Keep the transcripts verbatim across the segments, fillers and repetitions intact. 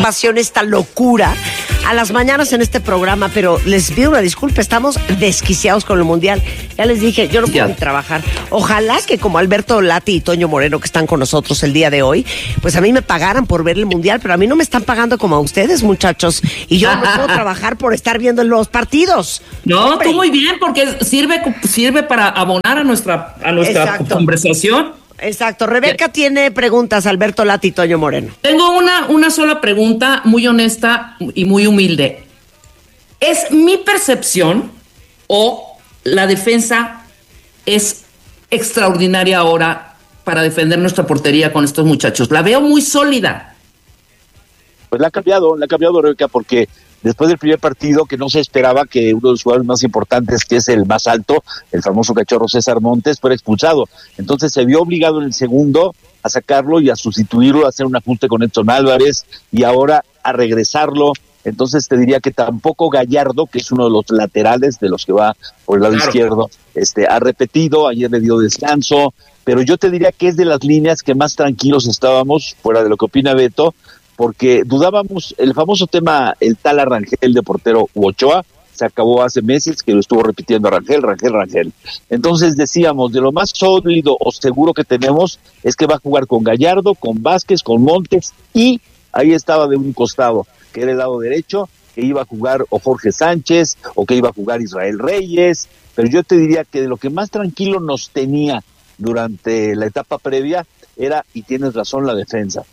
pasión, esta locura a las mañanas en este programa, pero les pido una disculpa, estamos desquiciados con el Mundial. Ya les dije, yo no puedo ni trabajar. Ojalá que como Alberto Lati y Toño Moreno, que están con nosotros el día de hoy, pues a mí me pagaran por ver el Mundial, pero a mí no me están pagando como a ustedes, muchachos, y yo no puedo trabajar por estar viendo los partidos. No, Hombre. Tú muy bien, porque sirve, sirve para abonar a nuestra, a nuestra Exacto. conversación. Exacto. Rebeca tiene preguntas, Alberto Lati y Toño Moreno. Tengo una, una sola pregunta, muy honesta y muy humilde. ¿Es mi percepción o la defensa es extraordinaria ahora para defender nuestra portería con estos muchachos? La veo muy sólida. Pues la ha cambiado, la ha cambiado, Rebeca, porque después del primer partido, que no se esperaba que uno de los jugadores más importantes, que es el más alto, el famoso cachorro César Montes, fuera expulsado. Entonces se vio obligado en el segundo a sacarlo y a sustituirlo, a hacer un ajuste con Edson Álvarez y ahora a regresarlo. Entonces te diría que tampoco Gallardo, que es uno de los laterales de los que va por el lado claro. izquierdo, este, ha repetido, ayer le dio descanso, pero yo te diría que es de las líneas que más tranquilos estábamos, fuera de lo que opina Beto, porque dudábamos, el famoso tema, el tal a Rangel de portero u Ochoa, se acabó hace meses, que lo estuvo repitiendo Rangel, Rangel, Rangel. Entonces decíamos, de lo más sólido o seguro que tenemos, es que va a jugar con Gallardo, con Vázquez, con Montes, y ahí estaba de un costado, que era el lado derecho, que iba a jugar o Jorge Sánchez, o que iba a jugar Israel Reyes, pero yo te diría que de lo que más tranquilo nos tenía durante la etapa previa, era, y tienes razón, la defensa.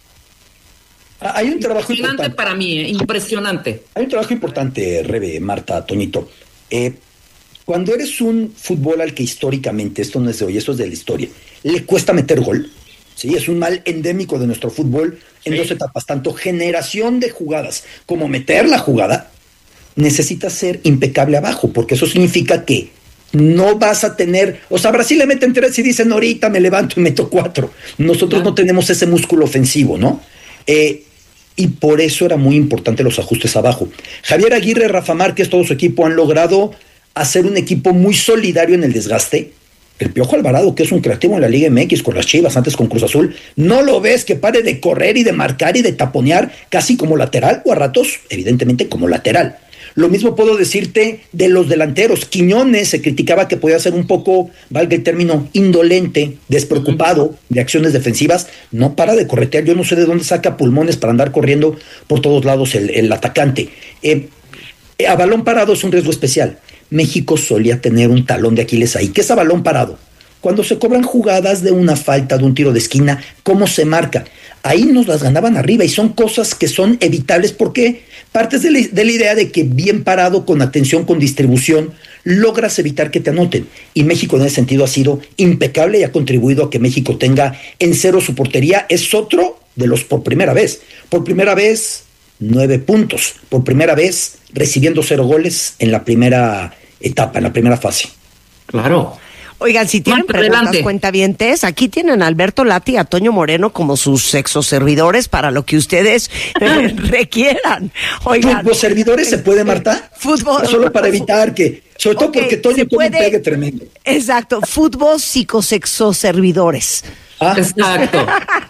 Hay un trabajo impresionante importante para mí, eh, impresionante. Hay un trabajo importante, Rebe, Marta, Toñito. Eh, cuando eres un fútbol al que históricamente, esto no es de hoy, esto es de la historia, le cuesta meter gol, ¿sí? Es un mal endémico de nuestro fútbol en sí. dos etapas, tanto generación de jugadas como meter la jugada, necesitas ser impecable abajo, porque eso significa que no vas a tener, o sea, Brasil le meten tres y dicen ahorita me levanto y meto cuatro. Nosotros ah. no tenemos ese músculo ofensivo, ¿no? Eh, y por eso era muy importante los ajustes abajo. Javier Aguirre, Rafa Márquez, todo su equipo han logrado hacer un equipo muy solidario en el desgaste. El Piojo Alvarado, que es un creativo en la Liga M X con las Chivas, antes con Cruz Azul, no lo ves que pare de correr y de marcar y de taponear casi como lateral, o a ratos, evidentemente, como lateral. Lo mismo puedo decirte de los delanteros. Quiñones se criticaba que podía ser un poco, valga el término, indolente, despreocupado de acciones defensivas. No para de corretear. Yo no sé de dónde saca pulmones para andar corriendo por todos lados el, el atacante. Eh, a balón parado es un riesgo especial. México solía tener un talón de Aquiles ahí. ¿Qué es a balón parado? Cuando se cobran jugadas de una falta, de un tiro de esquina, ¿cómo se marca? Ahí nos las ganaban arriba y son cosas que son evitables porque partes de la, de la idea de que bien parado, con atención, con distribución, logras evitar que te anoten. Y México en ese sentido ha sido impecable y ha contribuido a que México tenga en cero su portería. Es otro de los por primera vez. Por primera vez, nueve puntos. Por primera vez, recibiendo cero goles en la primera etapa, en la primera fase. Claro. Oigan, si tienen Marta, preguntas, adelante. Cuentavientes, aquí tienen a Alberto Lati y a Toño Moreno como sus sexoservidores para lo que ustedes eh, requieran. Oigan. ¿Los servidores se puede, Marta? Fútbol. Solo para evitar que, sobre todo okay, porque Toño tiene un pegue tremendo. Exacto, fútbol psicosexoservidores. Ah, exacto.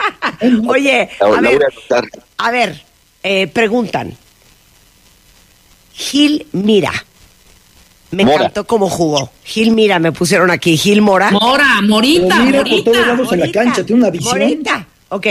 Oye, a ver, a ver, eh, preguntan. Gil Mira. Me Mora. encantó cómo jugó. Gil Mira, me pusieron aquí. Gil Mora. Mora, Morita, Pero mira Morita. por todos lados en la cancha, tiene una visión. Morita, ok.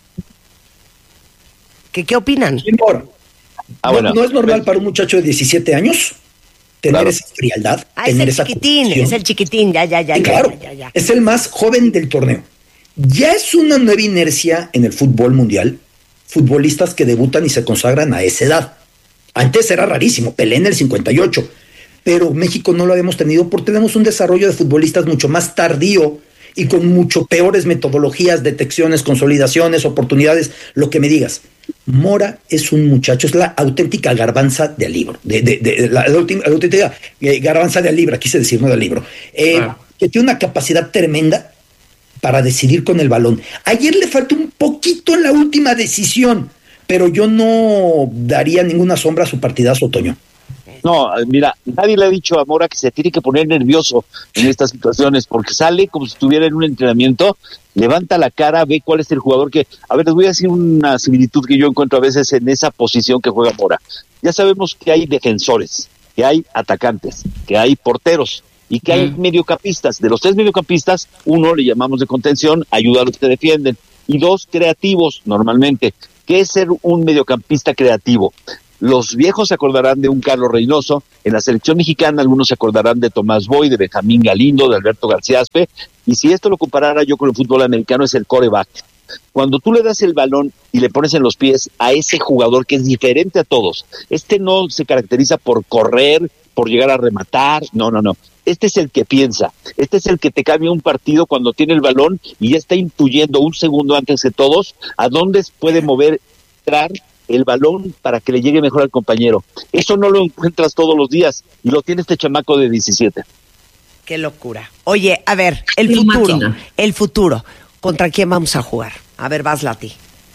¿Qué, qué opinan? Gil Mora. Ah, no, bueno. ¿No es normal para un muchacho de diecisiete años tener Claro. esa frialdad? Ah, es tener el esa chiquitín, convicción? es el chiquitín, ya, ya, ya. Sí, ya, claro, ya, ya, ya. es el más joven del torneo. Ya es una nueva inercia en el fútbol mundial, futbolistas que debutan y se consagran a esa edad. Antes era rarísimo, Pelé en el cincuenta y ocho, pero México no lo habíamos tenido porque tenemos un desarrollo de futbolistas mucho más tardío y con mucho peores metodologías, detecciones, consolidaciones, oportunidades, lo que me digas. Mora es un muchacho, es la auténtica garbanza de al libro, de, de, de, de la, la, última, la auténtica eh, garbanza de al libro, quise decir, no del libro, eh, ah. que tiene una capacidad tremenda para decidir con el balón. Ayer le faltó un poquito en la última decisión, pero yo no daría ninguna sombra a su partidazo, Toño. No, mira, nadie le ha dicho a Mora que se tiene que poner nervioso en estas situaciones, porque sale como si estuviera en un entrenamiento, levanta la cara, ve cuál es el jugador que... A ver, les voy a decir una similitud que yo encuentro a veces en esa posición que juega Mora. Ya sabemos que hay defensores, que hay atacantes, que hay porteros y que hay mediocampistas. De los tres mediocampistas, uno le llamamos de contención, ayuda a los que defienden, y dos creativos normalmente. ¿Qué es ser un mediocampista creativo? Los viejos se acordarán de un Carlos Reynoso, en la selección mexicana algunos se acordarán de Tomás Boy, de Benjamín Galindo, de Alberto García Aspe, y si esto lo comparara yo con el fútbol americano es el quarterback. Cuando tú le das el balón y le pones en los pies a ese jugador que es diferente a todos, este no se caracteriza por correr, por llegar a rematar, no, no, no. Este es el que piensa, este es el que te cambia un partido cuando tiene el balón y ya está intuyendo un segundo antes de todos a dónde puede mover, entrar el balón para que le llegue mejor al compañero. Eso no lo encuentras todos los días y lo tiene este chamaco de diecisiete. Qué locura. Oye, a ver, el futuro, máquina. el futuro. ¿Contra quién vamos a jugar? A ver, vas, Lati.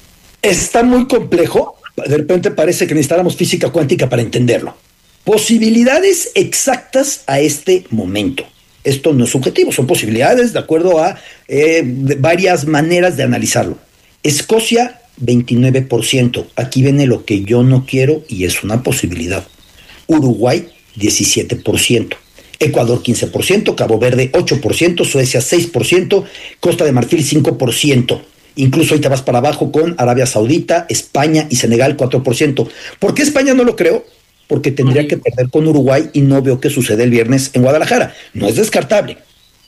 Está muy complejo. De repente parece que necesitáramos física cuántica para entenderlo. Posibilidades exactas a este momento. Esto no es subjetivo, son posibilidades de acuerdo a eh, de varias maneras de analizarlo. Escocia, veintinueve por ciento. Aquí viene lo que yo no quiero y es una posibilidad. Uruguay, diecisiete por ciento. Ecuador, quince por ciento. Cabo Verde, ocho por ciento. Suecia, seis por ciento. Costa de Marfil, cinco por ciento. Incluso ahí te vas para abajo con Arabia Saudita, España y Senegal, cuatro por ciento. ¿Por qué España no lo creo? Porque tendría que perder con Uruguay y no veo qué sucede el viernes en Guadalajara. No es descartable.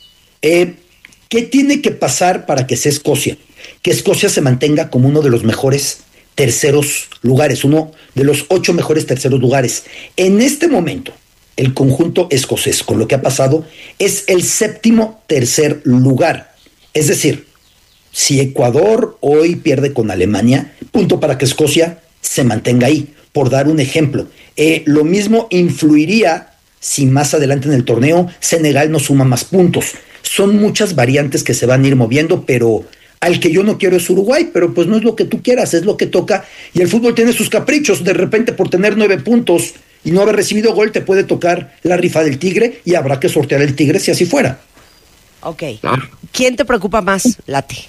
Eh, ¿Qué tiene que pasar para que sea Escocia? Que Escocia se mantenga como uno de los mejores terceros lugares, uno de los ocho mejores terceros lugares. En este momento, el conjunto escocés, con lo que ha pasado, es el séptimo tercer lugar. Es decir, si Ecuador hoy pierde con Alemania, punto para que Escocia se mantenga ahí, por dar un ejemplo. Eh, lo mismo influiría si más adelante en el torneo Senegal no suma más puntos. Son muchas variantes que se van a ir moviendo, pero al que yo no quiero es Uruguay, pero pues no es lo que tú quieras, es lo que toca, y el fútbol tiene sus caprichos. De repente, por tener nueve puntos y no haber recibido gol, te puede tocar la rifa del Tigre y habrá que sortear el Tigre si así fuera. Ok. ¿Quién te preocupa más, Lati?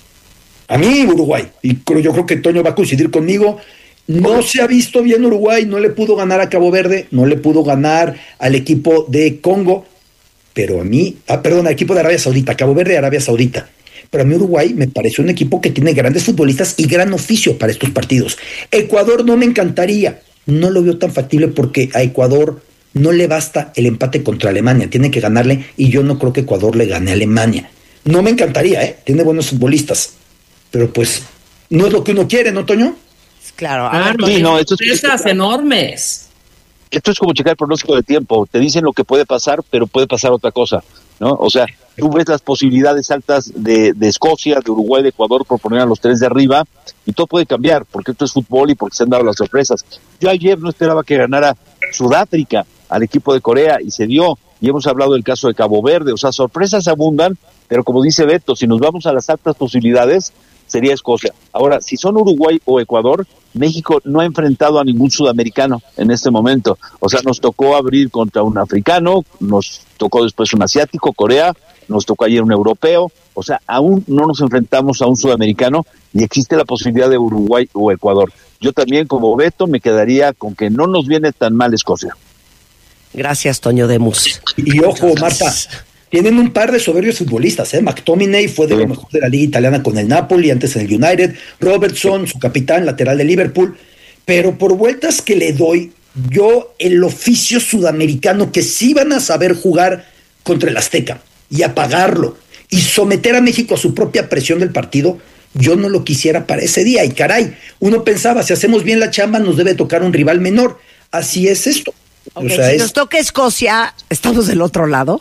A mí, Uruguay, y yo creo que Toño va a coincidir conmigo. No se ha visto bien Uruguay, no le pudo ganar a Cabo Verde, no le pudo ganar al equipo de Congo, pero a mí, ah, perdón, al equipo de Arabia Saudita, Cabo Verde y Arabia Saudita. Pero a mí Uruguay me parece un equipo que tiene grandes futbolistas y gran oficio para estos partidos. Ecuador no me encantaría, no lo veo tan factible porque a Ecuador no le basta el empate contra Alemania, tiene que ganarle y yo no creo que Ecuador le gane a Alemania. No me encantaría, ¿eh? Tiene buenos futbolistas, pero pues no es lo que uno quiere, ¿no, Toño? Claro, ah, ver, sí, no, esto es enormes. Esto es como checar el pronóstico de tiempo. Te dicen lo que puede pasar, pero puede pasar otra cosa, ¿no? O sea, tú ves las posibilidades altas de, de Escocia, de Uruguay, de Ecuador, por poner a los tres de arriba, y todo puede cambiar, porque esto es fútbol y porque se han dado las sorpresas. Yo ayer no esperaba que ganara Sudáfrica al equipo de Corea, y se dio, y hemos hablado del caso de Cabo Verde. O sea, sorpresas abundan, pero como dice Beto, si nos vamos a las altas posibilidades, sería Escocia. Ahora, si son Uruguay o Ecuador, México no ha enfrentado a ningún sudamericano en este momento. O sea, nos tocó abrir contra un africano, nos tocó después un asiático, Corea, nos tocó ayer un europeo. O sea, aún no nos enfrentamos a un sudamericano y existe la posibilidad de Uruguay o Ecuador. Yo también, como Beto, me quedaría con que no nos viene tan mal Escocia. Gracias, Toño Demus. Y ojo, Marta, tienen un par de soberbios futbolistas, ¿eh? McTominay fue de sí. lo mejor de la liga italiana con el Napoli, antes en el United. Robertson, sí. su capitán, lateral de Liverpool. Pero por vueltas que le doy, yo el oficio sudamericano que sí van a saber jugar contra el Azteca y apagarlo y someter a México a su propia presión del partido, yo no lo quisiera para ese día. Y caray, uno pensaba, si hacemos bien la chamba nos debe tocar un rival menor. Así es esto. Okay, o sea, si es... nos toca Escocia, ¿estamos del otro lado?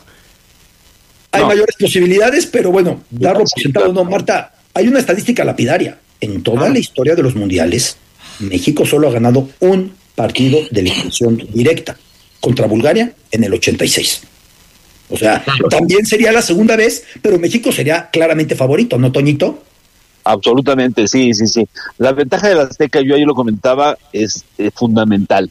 Hay no. mayores posibilidades, pero bueno, darlo por sentado no. Marta, hay una estadística lapidaria. En toda ah. la historia de los mundiales, México solo ha ganado un partido de eliminación directa contra Bulgaria en el ochenta y seis. O sea, claro. también sería la segunda vez, pero México sería claramente favorito, ¿no, Toñito? Absolutamente, sí, sí, sí. La ventaja del Azteca, yo ahí lo comentaba, es eh, fundamental.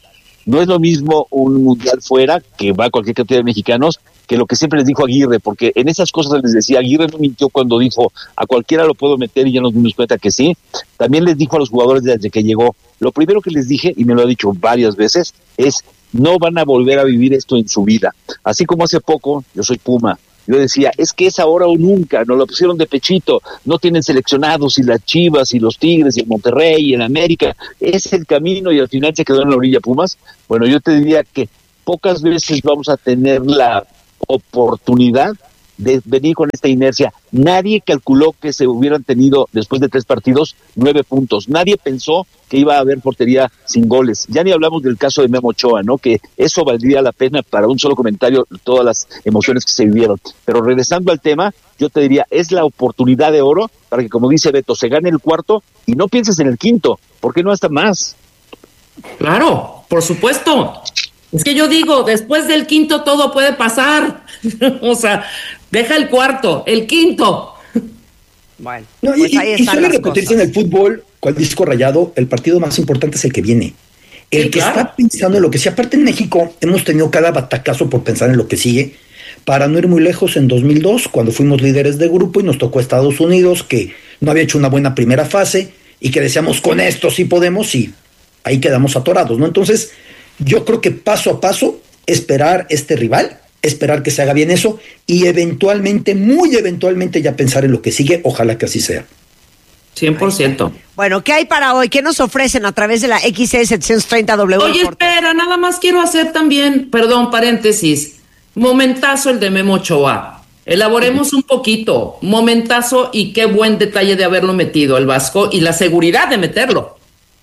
No es lo mismo un mundial fuera, que va cualquier cantidad de mexicanos, que lo que siempre les dijo Aguirre, porque en esas cosas les decía, Aguirre no mintió cuando dijo, a cualquiera lo puedo meter, y ya nos dimos cuenta que sí. También les dijo a los jugadores desde que llegó, lo primero que les dije, y me lo ha dicho varias veces, es, no van a volver a vivir esto en su vida. Así como hace poco, yo soy Puma, yo decía, es que es ahora o nunca, nos lo pusieron de pechito, no tienen seleccionados, y las Chivas, y los Tigres, y el Monterrey, y el América, es el camino, y al final se quedó en la orilla Pumas. Bueno, yo te diría que pocas veces vamos a tener la oportunidad de venir con esta inercia. Nadie calculó que se hubieran tenido, después de tres partidos, nueve puntos. Nadie pensó que iba a haber portería sin goles. Ya ni hablamos del caso de Memo Ochoa, ¿no? Que eso valdría la pena para un solo comentario, todas las emociones que se vivieron. Pero regresando al tema, yo te diría, es la oportunidad de oro para que, como dice Beto, se gane el cuarto y no pienses en el quinto. ¿Por qué no hasta más? Claro, por supuesto. Es que yo digo, después del quinto todo puede pasar. O sea, deja el cuarto, el quinto. Bueno, no, pues y, ahí y están suele las repetirse cosas. en el fútbol, cual disco rayado, el partido más importante es el que viene. El Sí, que claro. está pensando en lo que sí. Aparte en México hemos tenido cada batacazo por pensar en lo que sigue. Para no ir muy lejos, en dos mil dos, cuando fuimos líderes de grupo y nos tocó Estados Unidos, que no había hecho una buena primera fase y que decíamos, con esto sí podemos, y ahí quedamos atorados, ¿no? Entonces, yo creo que paso a paso, esperar este rival, esperar que se haga bien eso, y eventualmente, muy eventualmente, ya pensar en lo que sigue. Ojalá que así sea. cien por ciento. Bueno, ¿qué hay para hoy? ¿Qué nos ofrecen a través de la X E setecientos treinta W? Oye, espera, nada más quiero hacer también, perdón, paréntesis, momentazo el de Memo Ochoa. Elaboremos un poquito, momentazo, y qué buen detalle de haberlo metido el Vasco y la seguridad de meterlo.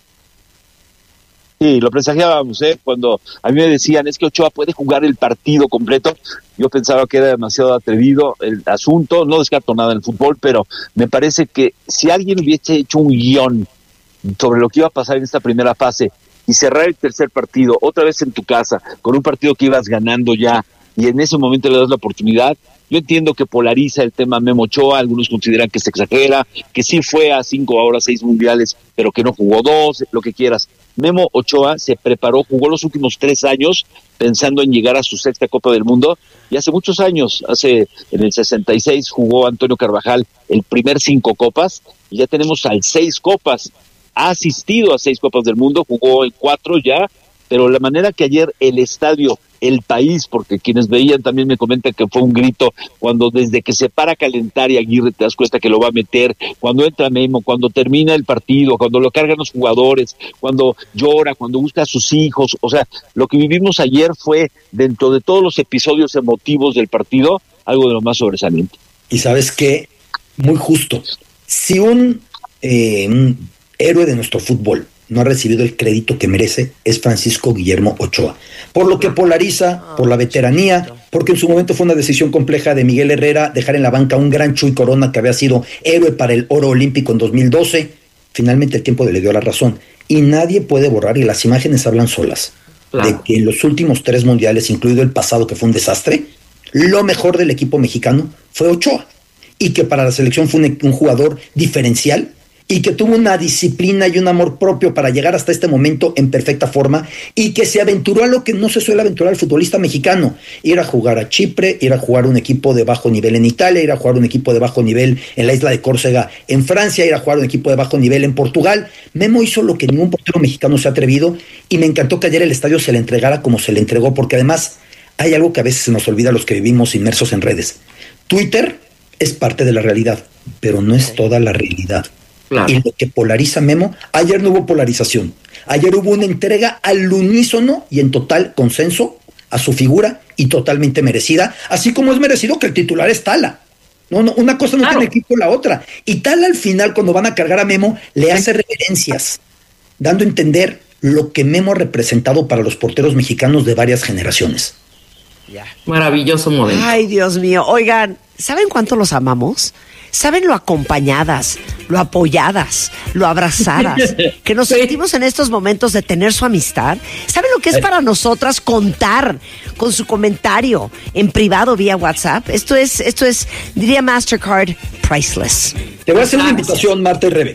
Sí, lo presagiábamos, ¿eh? Cuando a mí me decían, es que Ochoa puede jugar el partido completo, yo pensaba que era demasiado atrevido el asunto. No descarto nada en el fútbol, pero me parece que si alguien hubiese hecho un guión sobre lo que iba a pasar en esta primera fase y cerrar el tercer partido otra vez en tu casa, con un partido que ibas ganando ya, y en ese momento le das la oportunidad. Yo entiendo que polariza el tema Memo Ochoa, algunos consideran que se exagera, que sí fue a cinco, ahora seis mundiales, pero que no jugó dos, lo que quieras. Memo Ochoa se preparó, jugó los últimos tres años pensando en llegar a su sexta Copa del Mundo, y hace muchos años, hace en el sesenta y seis jugó Antonio Carvajal el primer cinco copas, y ya tenemos al seis copas, ha asistido a seis Copas del Mundo, jugó en cuatro ya, pero la manera que ayer el estadio, el país, porque quienes veían también me comentan que fue un grito, cuando desde que se para a calentar y Aguirre te das cuenta que lo va a meter, cuando entra Memo, cuando termina el partido, cuando lo cargan los jugadores, cuando llora, cuando busca a sus hijos. O sea, lo que vivimos ayer fue, dentro de todos los episodios emotivos del partido, algo de lo más sobresaliente. Y sabes qué, muy justo, si un, eh, un héroe de nuestro fútbol no ha recibido el crédito que merece, es Francisco Guillermo Ochoa. Por lo que polariza, por la veteranía, porque en su momento fue una decisión compleja de Miguel Herrera dejar en la banca a un gran Chuy Corona que había sido héroe para el oro olímpico en dos mil doce. Finalmente el tiempo le dio la razón. Y nadie puede borrar, y las imágenes hablan solas, claro, de que en los últimos tres mundiales, incluido el pasado que fue un desastre, lo mejor del equipo mexicano fue Ochoa. Y que para la selección fue un, un jugador diferencial, y que tuvo una disciplina y un amor propio para llegar hasta este momento en perfecta forma, y que se aventuró a lo que no se suele aventurar el futbolista mexicano: ir a jugar a Chipre, ir a jugar un equipo de bajo nivel en Italia, ir a jugar un equipo de bajo nivel en la isla de Córcega en Francia, ir a jugar un equipo de bajo nivel en Portugal. Memo hizo lo que ningún portero mexicano se ha atrevido, y me encantó que ayer el estadio se le entregara como se le entregó, porque además hay algo que a veces se nos olvida a los que vivimos inmersos en redes. Twitter es parte de la realidad, pero no es toda la realidad. Claro. Y lo que polariza Memo, ayer no hubo polarización, ayer hubo una entrega al unísono y en total consenso a su figura, y totalmente merecida, así como es merecido que el titular es Tala. No, no, una cosa no claro. tiene equipo la otra. Y Tala al final, cuando van a cargar a Memo, le hace reverencias, dando a entender lo que Memo ha representado para los porteros mexicanos de varias generaciones. Ya. Maravilloso modelo. Ay, Dios mío. Oigan, ¿saben cuánto los amamos? ¿Saben lo acompañadas, lo apoyadas, lo abrazadas que nos sentimos en estos momentos de tener su amistad? ¿Saben lo que es para nosotras contar con su comentario en privado vía WhatsApp? Esto es, esto es, diría Mastercard, priceless. Te voy a hacer una invitación, Marta y Rebe.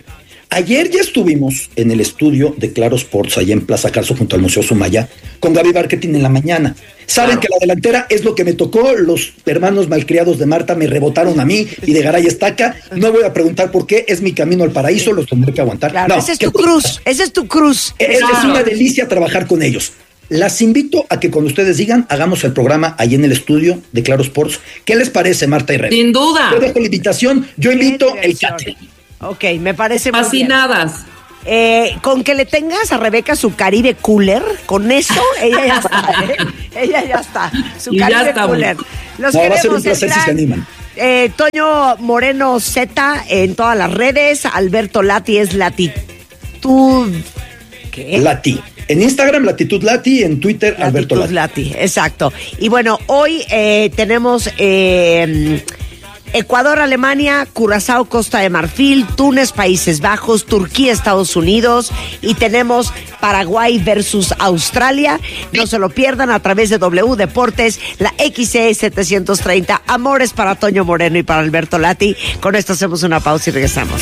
Ayer ya estuvimos en el estudio de Claro Sports, allá en Plaza Carso, junto al Museo Sumaya, con Gaby Marketing en la mañana. Saben claro. que la delantera es lo que me tocó, los hermanos malcriados de Marta me rebotaron a mí y de Garay Estaca. No voy a preguntar por qué, es mi camino al paraíso, los tendré que aguantar. Claro, no, esa es tu cruz, esa es tu cruz. Es, es una delicia trabajar con ellos. Las invito a que cuando ustedes digan, hagamos el programa ahí en el estudio de Claro Sports. ¿Qué les parece, Marta y Rebe? Sin duda. Yo dejo la invitación, yo invito el catering. Ok, me parece muy bien. Fascinadas. Eh, con que le tengas a Rebeca su Caribe Cooler, con eso ella ya está, ¿eh? Ella ya está. Su Y Caribe ya Cooler. Los no, queremos, va a ser un placer si se animan. Eh, Toño Moreno Z en todas las redes. Alberto Lati es Latitud. ¿Qué? Lati. En Instagram, Latitud Lati, en Twitter, Latitud Alberto Lati. Lati. Exacto. Y bueno, hoy eh, tenemos eh, Ecuador, Alemania, Curazao, Costa de Marfil, Túnez, Países Bajos, Turquía, Estados Unidos, y tenemos Paraguay versus Australia. No se lo pierdan a través de W Deportes, la X E setecientos treinta. Amores para Toño Moreno y para Alberto Lati. Con esto hacemos una pausa y regresamos.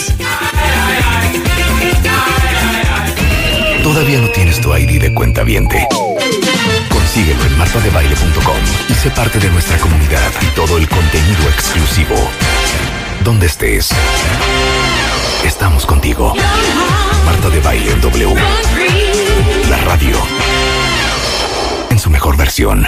¿Todavía no tienes tu I D de cuentaviente? Consíguelo en marta de baile punto com y sé parte de nuestra comunidad y todo el contenido exclusivo. Donde estés, estamos contigo. Marta de Baile en W. La radio en su mejor versión.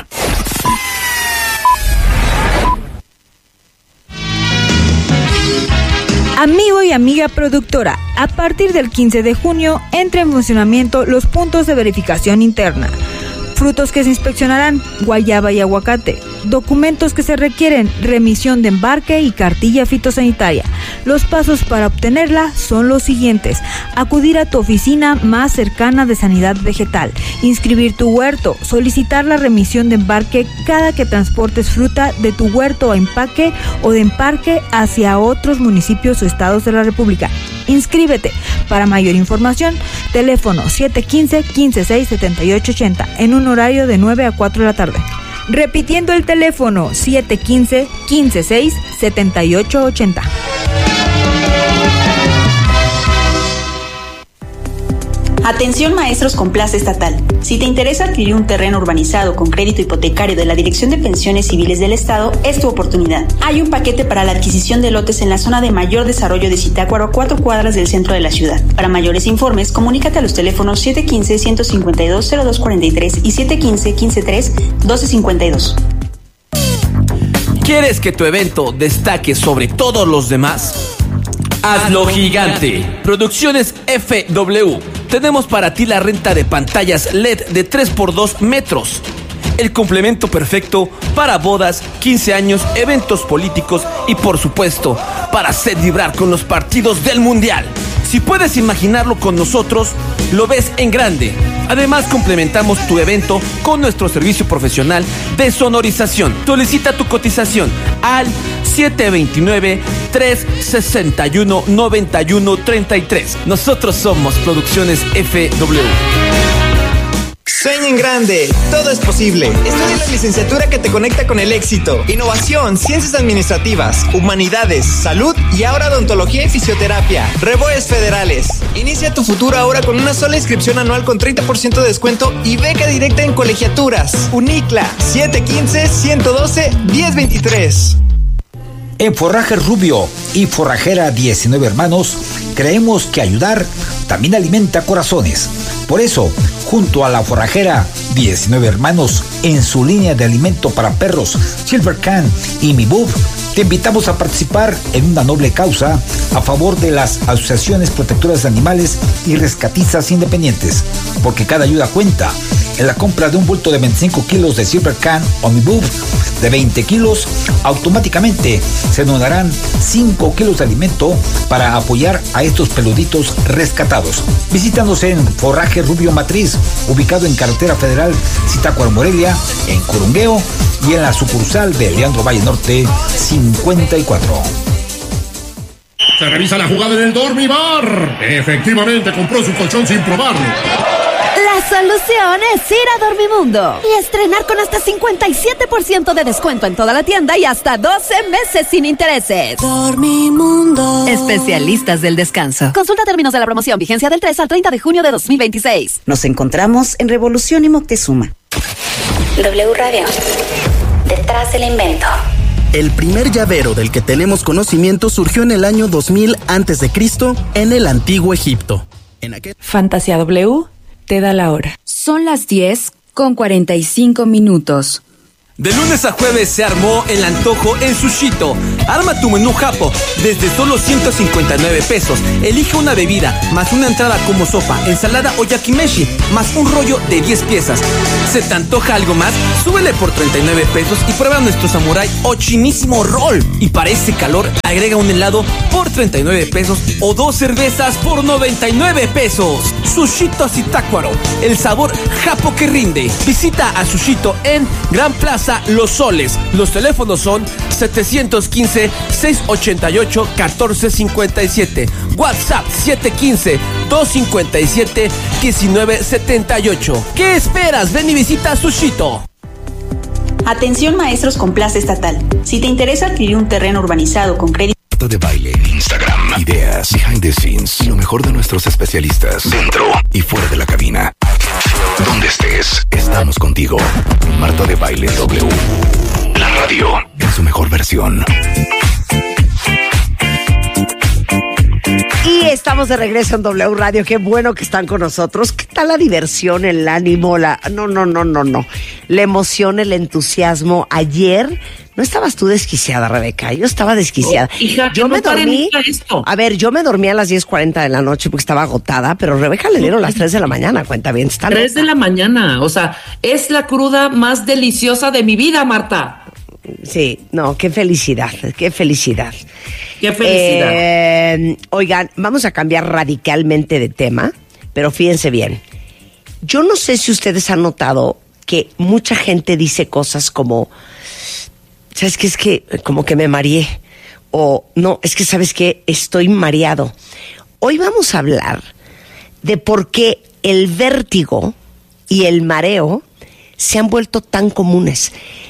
Amigo y amiga productora, a partir del quince de junio entra en funcionamiento los puntos de verificación interna. Frutos que se inspeccionarán, guayaba y aguacate. Documentos que se requieren, remisión de embarque y cartilla fitosanitaria. Los pasos para obtenerla son los siguientes: acudir a tu oficina más cercana de sanidad vegetal, inscribir tu huerto, solicitar la remisión de embarque cada que transportes fruta de tu huerto a empaque o de embarque hacia otros municipios o estados de la República. Inscríbete. Para mayor información, teléfono siete uno cinco, uno cinco seis, siete ocho ocho cero en un horario de nueve a cuatro de la tarde. Repitiendo el teléfono, siete uno cinco, uno cinco seis, siete ocho ocho cero. Atención maestros con plaza estatal. Si te interesa adquirir un terreno urbanizado con crédito hipotecario de la Dirección de Pensiones Civiles del Estado, es tu oportunidad. Hay un paquete para la adquisición de lotes en la zona de mayor desarrollo de Zitácuaro, a cuatro cuadras del centro de la ciudad. Para mayores informes, comunícate a los teléfonos siete uno cinco, uno cinco dos, cero dos cuatro tres y siete uno cinco, uno cinco tres, doce cincuenta y dos. ¿Quieres que tu evento destaque sobre todos los demás? Hazlo gigante. Producciones F W. Tenemos para ti la renta de pantallas L E D de tres por dos metros. El complemento perfecto para bodas, quince años, eventos políticos y, por supuesto, para hacer vibrar con los partidos del Mundial. Si puedes imaginarlo con nosotros, lo ves en grande. Además, complementamos tu evento con nuestro servicio profesional de sonorización. Solicita tu cotización al siete dos nueve, tres seis uno, nueve uno tres tres. Nosotros somos Producciones F W. Sueña en grande, todo es posible. Estudia la licenciatura que te conecta con el éxito. Innovación, ciencias administrativas, humanidades, salud y ahora odontología y fisioterapia. Reboes Federales. Inicia tu futuro ahora con una sola inscripción anual con treinta por ciento de descuento y beca directa en colegiaturas. Unicla, siete uno cinco, uno uno dos, uno cero dos tres. En Forraje Rubio y Forrajera diecinueve Hermanos, creemos que ayudar también alimenta corazones. Por eso, junto a la Forrajera diecinueve Hermanos, en su línea de alimento para perros Silver Can y Mi Bub, te invitamos a participar en una noble causa a favor de las asociaciones protectoras de animales y rescatistas independientes, porque cada ayuda cuenta. En la compra de un bulto de veinticinco kilos de Silver Can o Mi Bub de veinte kilos, automáticamente se donarán cinco kilos de alimento para apoyar a estos peluditos rescatados. Visítanos en Forraje Rubio Matriz, ubicado en Carretera Federal Zitácuaro Morelia, en Curungueo, y en la sucursal de Leandro Valle Norte cincuenta y cuatro. Se revisa la jugada en el Dormibar. Efectivamente compró su colchón sin probarlo. La ilusión es ir a Dormimundo y estrenar con hasta cincuenta y siete por ciento de descuento en toda la tienda y hasta doce meses sin intereses. Dormimundo. Especialistas del descanso. Consulta términos de la promoción. Vigencia del tres al treinta de junio de dos mil veintiséis. Nos encontramos en Revolución y Moctezuma. W Radio. Detrás del invento. El primer llavero del que tenemos conocimiento surgió en el año dos mil antes de Cristo en el antiguo Egipto. En aquel... Fantasía W te da la hora. Son las diez con cuarenta y cinco minutos. De lunes a jueves se armó el antojo en Sushito. Arma tu menú japo desde solo ciento cincuenta y nueve pesos. Elige una bebida, más una entrada como sopa, ensalada o yakimeshi, más un rollo de diez piezas. ¿Se te antoja algo más? Súbele por treinta y nueve pesos y prueba nuestro samurai o chinísimo roll. Y para ese calor, agrega un helado por treinta y nueve pesos o dos cervezas por noventa y nueve pesos. Sushito Zitácuaro, el sabor japo que rinde. Visita a Sushito en Gran Plaza Los Soles. Los teléfonos son setecientos quince, seiscientos ochenta y ocho, catorce cincuenta y siete. WhatsApp siete uno cinco, dos cinco siete, uno nueve siete ocho. ¿Qué esperas? Ven y visita Sushito. Atención maestros con plaza estatal. Si te interesa adquirir un terreno urbanizado con crédito de baile, Instagram, ideas, behind the scenes y lo mejor de nuestros especialistas dentro y fuera de la cabina. Donde estés, estamos contigo. Marta de Baile W. La radio en su mejor versión. Y estamos de regreso en W Radio. Qué bueno que están con nosotros. ¿Qué tal la diversión, el ánimo, la... No, no, no, no, no. La emoción, el entusiasmo. Ayer... ¿No estabas tú desquiciada, Rebeca? Yo estaba desquiciada. Oh, hija, yo no me dormí. Esto. A ver, yo me dormí a las diez cuarenta de la noche porque estaba agotada, pero Rebeca le dieron las tres de la mañana, cuenta bien. Está tres de la mañana, o sea, es la cruda más deliciosa de mi vida, Marta. Sí, no, qué felicidad, qué felicidad. Qué felicidad. Eh, oigan, vamos a cambiar radicalmente de tema, pero fíjense bien. Yo no sé si ustedes han notado que mucha gente dice cosas como... ¿Sabes qué? Es que como que me mareé. O no, es que ¿sabes qué? Estoy mareado. Hoy vamos a hablar de por qué el vértigo y el mareo se han vuelto tan comunes.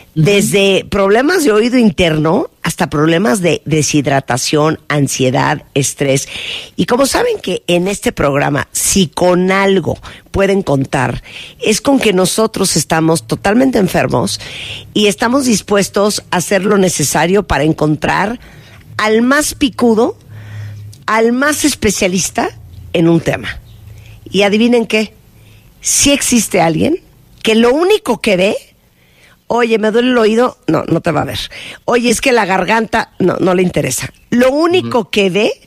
Desde problemas de oído interno hasta problemas de deshidratación, ansiedad, estrés. Y como saben que en este programa, si con algo pueden contar, es con que nosotros estamos totalmente enfermos y estamos dispuestos a hacer lo necesario para encontrar al más picudo, al más especialista en un tema. Y adivinen qué, si existe alguien que lo único que ve... Oye, me duele el oído, no, no te va a ver. Oye, es que la garganta, no, no le interesa. Lo único uh-huh. que ve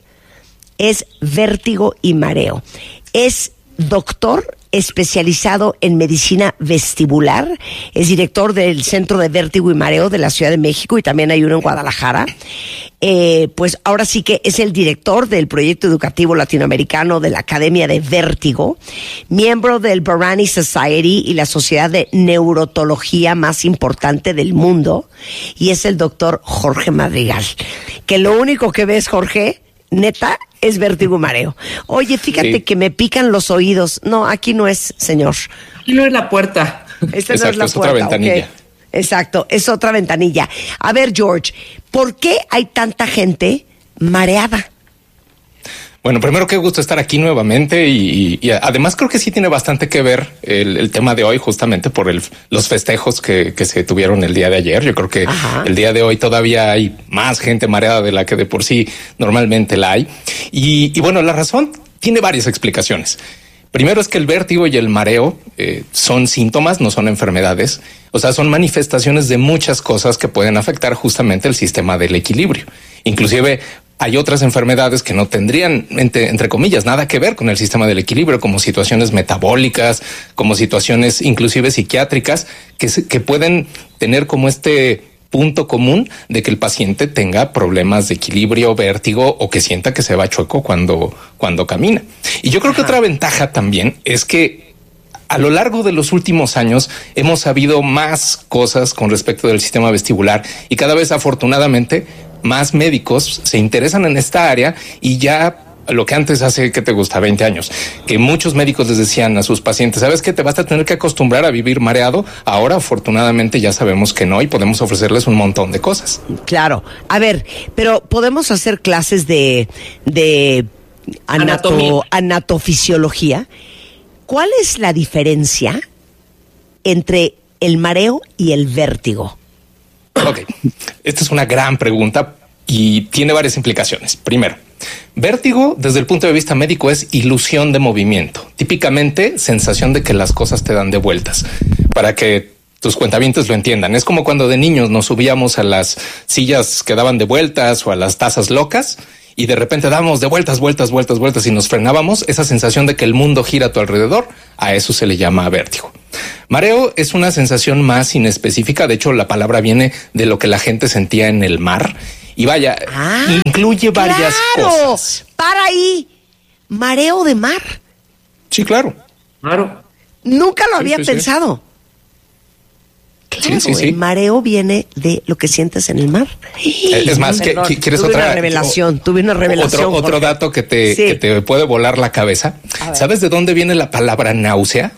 es vértigo y mareo. Es doctor especializado en medicina vestibular, es director del Centro de Vértigo y Mareo de la Ciudad de México y también hay uno en Guadalajara. Eh, pues ahora sí que es el director del proyecto educativo latinoamericano de la Academia de Vértigo, miembro del Barani Society y la sociedad de neurotología más importante del mundo, y es el doctor Jorge Madrigal, que lo único que ves, Jorge, neta, es vértigo y mareo. Oye, fíjate sí. que me pican los oídos. No, aquí no es, señor. Aquí no es la puerta. Esta Exacto, no es la es puerta. Otra ventanilla. Okay. Exacto, es otra ventanilla. A ver, George, ¿por qué hay tanta gente mareada? Bueno, primero qué gusto estar aquí nuevamente y, y, y además creo que sí tiene bastante que ver el, el tema de hoy justamente por el, los festejos que, que se tuvieron el día de ayer. Yo creo que Ajá. el día de hoy todavía hay más gente mareada de la que de por sí normalmente la hay. Y, y bueno, la razón tiene varias explicaciones. Primero es que el vértigo y el mareo eh, son síntomas, no son enfermedades. O sea, son manifestaciones de muchas cosas que pueden afectar justamente el sistema del equilibrio. Inclusive hay otras enfermedades que no tendrían, entre, entre comillas, nada que ver con el sistema del equilibrio, como situaciones metabólicas, como situaciones inclusive psiquiátricas, que, que pueden tener como este punto común de que el paciente tenga problemas de equilibrio, vértigo o que sienta que se va chueco cuando, cuando camina. Y yo creo Ajá. que otra ventaja también es que a lo largo de los últimos años hemos sabido más cosas con respecto del sistema vestibular y cada vez afortunadamente más médicos se interesan en esta área y ya lo que antes hace, ¿qué te gusta? veinte años, que muchos médicos les decían a sus pacientes, ¿sabes qué? Te vas a tener que acostumbrar a vivir mareado. Ahora, afortunadamente, ya sabemos que no y podemos ofrecerles un montón de cosas. Claro. A ver, pero podemos hacer clases de, de anato, anatofisiología. ¿Cuál es la diferencia entre el mareo y el vértigo? Ok, esta es una gran pregunta y tiene varias implicaciones. Primero, vértigo desde el punto de vista médico es ilusión de movimiento, típicamente sensación de que las cosas te dan de vueltas. Para que tus cuentavientes lo entiendan, es como cuando de niños nos subíamos a las sillas que daban de vueltas o a las tazas locas y de repente damos de vueltas, vueltas, vueltas, vueltas y nos frenábamos. Esa sensación de que el mundo gira a tu alrededor, a eso se le llama vértigo. Mareo es una sensación más inespecífica. De hecho, la palabra viene de lo que la gente sentía en el mar. Y vaya, ah, incluye varias claro. cosas. Para ahí, mareo de mar. Sí, claro. Claro. Nunca lo Sí, había sí, sí. pensado. Claro, Sí, sí, sí. el mareo viene de lo que sientes en el mar. Es más, ¿qué- qué- ¿quieres tuve otra una revelación? Tuve una revelación. Otro, otro Jorge. dato que te, Sí. que te puede volar la cabeza. A ver. ¿Sabes de dónde viene la palabra náusea?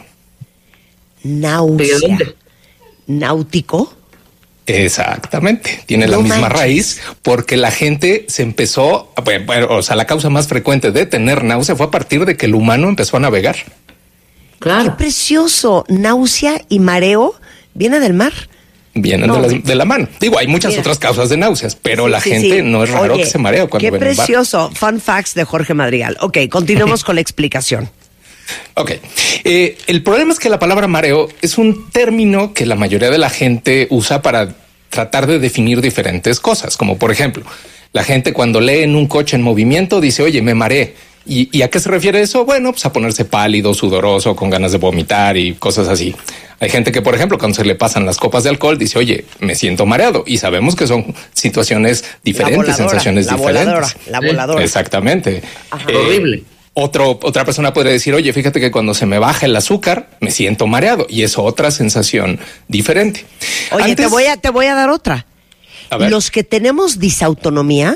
Náusea. ¿De dónde? Náutico. Exactamente, tiene No la misma manches. raíz porque la gente se empezó, bueno, bueno, o sea, la causa más frecuente de tener náusea fue a partir de que el humano empezó a navegar. Qué Claro. precioso. Náusea y mareo viene del mar. Vienen No. de, la, de la mano. Digo, hay muchas Mira. otras causas de náuseas, pero Sí, la sí, gente sí. no es raro Oye, que se marea cuando qué ven un bar. precioso. Fun facts de Jorge Madrigal. Ok, continuemos con la explicación. Ok. Eh, el problema es que la palabra mareo es un término que la mayoría de la gente usa para tratar de definir diferentes cosas, como por ejemplo, la gente cuando lee en un coche en movimiento dice, oye, me mareé. ¿Y, ¿Y a qué se refiere eso? Bueno, pues a ponerse pálido, sudoroso, con ganas de vomitar y cosas así. Hay gente que, por ejemplo, cuando se le pasan las copas de alcohol, dice, oye, me siento mareado. Y sabemos que son situaciones diferentes, voladora, sensaciones la diferentes. voladora, la voladora. Exactamente. Eh, Horrible. Otro, otra persona puede decir, oye, fíjate que cuando se me baja el azúcar, me siento mareado. Y es otra sensación diferente. Oye, Antes- te voy a, te voy a dar otra. A ver. Los que tenemos disautonomía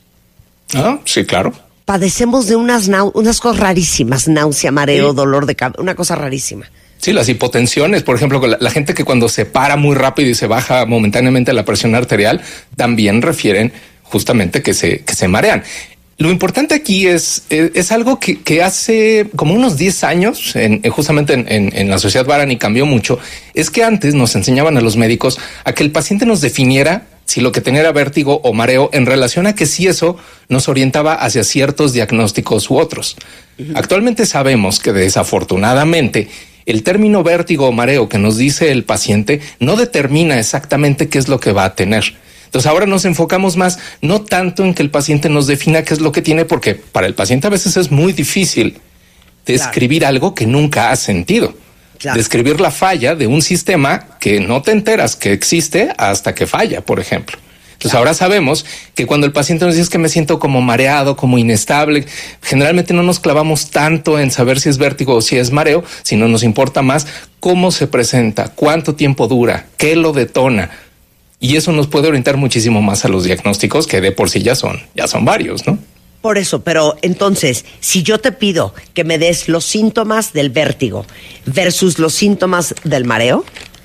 Ah, sí, claro. padecemos de unas, nau- unas cosas rarísimas, náusea, mareo, dolor de cabeza, una cosa rarísima. Sí, las hipotensiones, por ejemplo, la, la gente que cuando se para muy rápido y se baja momentáneamente la presión arterial, también refieren justamente que se, que se marean. Lo importante aquí es, es, es algo que, que hace como unos diez años, en, en justamente en, en, en la sociedad Barani cambió mucho, es que antes nos enseñaban a los médicos a que el paciente nos definiera si lo que tenía era vértigo o mareo en relación a que si eso nos orientaba hacia ciertos diagnósticos u otros. Uh-huh. Actualmente sabemos que desafortunadamente el término vértigo o mareo que nos dice el paciente no determina exactamente qué es lo que va a tener. Entonces ahora nos enfocamos más, no tanto en que el paciente nos defina qué es lo que tiene, porque para el paciente a veces es muy difícil describir claro. algo que nunca has sentido. Claro. Describir la falla de un sistema que no te enteras que existe hasta que falla, por ejemplo. Entonces claro. ahora sabemos que cuando el paciente nos dice que me siento como mareado, como inestable, generalmente no nos clavamos tanto en saber si es vértigo o si es mareo, sino nos importa más cómo se presenta, cuánto tiempo dura, qué lo detona. Y eso nos puede orientar muchísimo más a los diagnósticos que de por sí ya son, ya son varios, ¿no? Por eso, pero entonces, si yo te pido que me des los síntomas del vértigo versus los síntomas del mareo,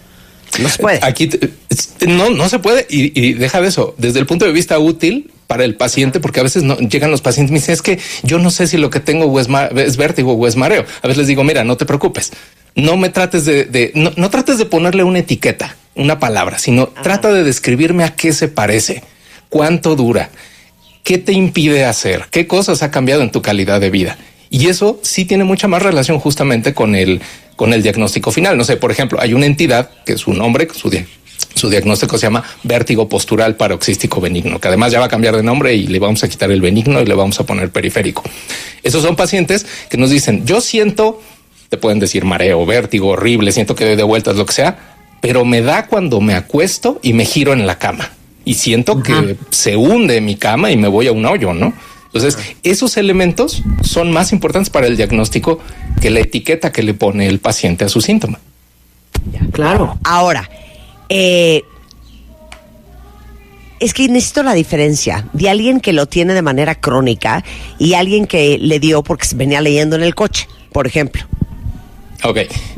no se puede. Aquí no, no se puede. Y, y deja de eso, desde el punto de vista útil para el paciente, porque a veces no, llegan los pacientes y me dicen, es que yo no sé si lo que tengo o es, es vértigo o es mareo. A veces les digo, mira, no te preocupes. No me trates de, de no, no trates de ponerle una etiqueta, una palabra, sino Ajá. trata de describirme a qué se parece, cuánto dura, qué te impide hacer, qué cosas ha cambiado en tu calidad de vida. Y eso sí tiene mucha más relación justamente con el, con el diagnóstico final. No sé, por ejemplo, hay una entidad que su nombre, su, su diagnóstico se llama vértigo postural paroxístico benigno, que además ya va a cambiar de nombre y le vamos a quitar el benigno y le vamos a poner periférico. Esos son pacientes que nos dicen, yo siento, te pueden decir mareo, vértigo, horrible, siento que doy de vueltas, lo que sea, pero me da cuando me acuesto y me giro en la cama y siento uh-huh. que se hunde mi cama y me voy a un hoyo, ¿no? Entonces, uh-huh. esos elementos son más importantes para el diagnóstico que la etiqueta que le pone el paciente a su síntoma. Claro. Ahora, eh, es que necesito la diferencia de alguien que lo tiene de manera crónica y alguien que le dio porque se venía leyendo en el coche, por ejemplo. Ok.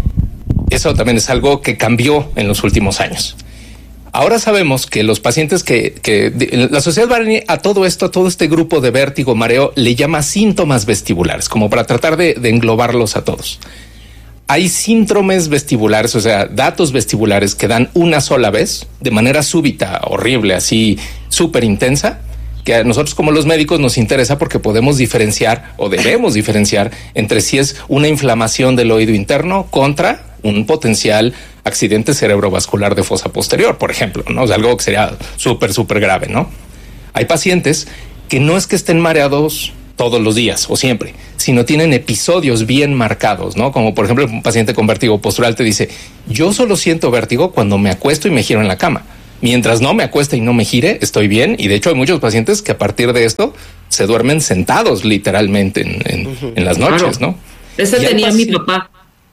Eso también es algo que cambió en los últimos años. Ahora sabemos que los pacientes que, que de, la Sociedad Barani a todo esto, a todo este grupo de vértigo, mareo, le llama síntomas vestibulares, como para tratar de, de englobarlos a todos. Hay síndromes vestibulares, o sea, datos vestibulares que dan una sola vez, de manera súbita, horrible, así súper intensa, que a nosotros como los médicos nos interesa porque podemos diferenciar o debemos diferenciar entre si es una inflamación del oído interno contra un potencial accidente cerebrovascular de fosa posterior, por ejemplo, ¿no? O sea, algo que sería súper, súper grave, ¿no? Hay pacientes que no es que estén mareados todos los días o siempre, sino tienen episodios bien marcados, ¿no? Como por ejemplo un paciente con vértigo postural te dice, yo solo siento vértigo cuando me acuesto y me giro en la cama. Mientras no me acueste y no me gire, estoy bien. Y de hecho hay muchos pacientes que a partir de esto se duermen sentados literalmente en, en, uh-huh. en las noches, claro. ¿no? Ese y tenía mi papá.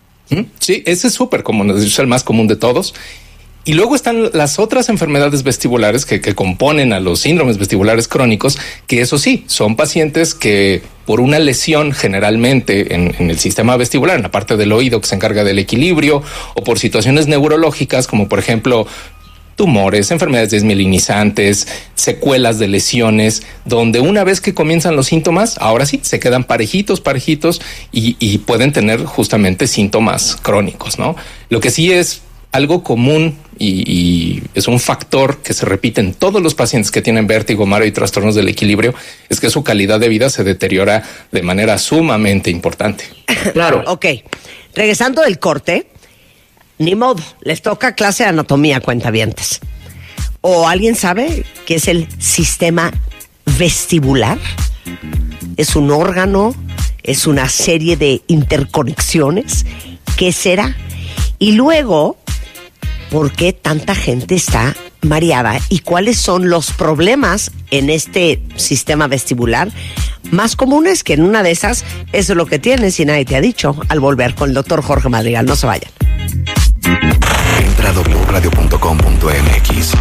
Sí, ese es súper común, es el más común de todos. Y luego están las otras enfermedades vestibulares que, que componen a los síndromes vestibulares crónicos, que eso sí, son pacientes que por una lesión generalmente en, en el sistema vestibular, en la parte del oído que se encarga del equilibrio, o por situaciones neurológicas como por ejemplo tumores, enfermedades desmielinizantes, secuelas de lesiones, donde una vez que comienzan los síntomas, ahora sí, se quedan parejitos, parejitos y, y pueden tener justamente síntomas crónicos, ¿no? Lo que sí es algo común y, y es un factor que se repite en todos los pacientes que tienen vértigo, mareo y trastornos del equilibrio, es que su calidad de vida se deteriora de manera sumamente importante. Claro. Ok, regresando del corte, ni modo, les toca clase de anatomía, cuentavientes. ¿O alguien sabe qué es el sistema vestibular? ¿Es un órgano? ¿Es una serie de interconexiones? ¿Qué será? Y luego, ¿por qué tanta gente está mareada? ¿Y cuáles son los problemas en este sistema vestibular más comunes? Que en una de esas, eso es lo que tienes y nadie te ha dicho. Al volver con el doctor Jorge Madrigal, no se vayan. Entra a doble u radio punto com punto m x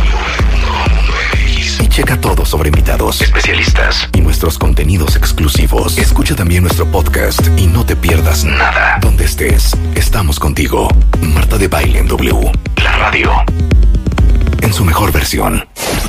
y checa todo sobre invitados, especialistas y nuestros contenidos exclusivos. Escucha también nuestro podcast y no te pierdas nada. Donde estés, estamos contigo. Marta de Baile en W, la radio, en su mejor versión.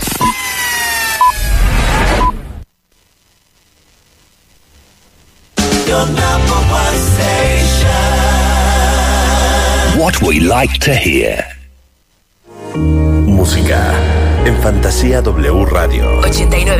What we like to hear. Música en Fantasía W Radio. ochenta y nueve